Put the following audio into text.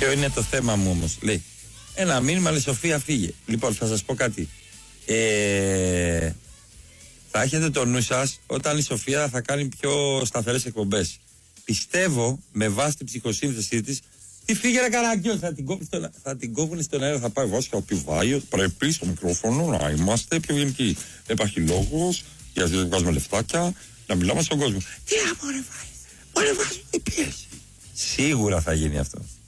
Ποιο είναι το θέμα μου όμως? Λέει ένα μήνυμα, λέει Σοφία φύγε. Λοιπόν, θα σας πω κάτι. Θα έχετε το νου σας όταν η Σοφία θα κάνει πιο σταθερές εκπομπές. Πιστεύω με βάση την ψυχοσύνθεσή της, τι φύγε ρε Καραγκιόζη, θα την κόβουν στον αέρα, θα πάει Βάσια ότι βάει, πρέπει στο μικρόφωνο να είμαστε πιο γενικοί. Δεν υπάρχει λόγος, γιατί δεν βγάζουμε λεφτάκια, να μιλάμε στον κόσμο. Τι να μωρέ βάζει, τι πίεση. Σίγουρα θα γίνει αυτό.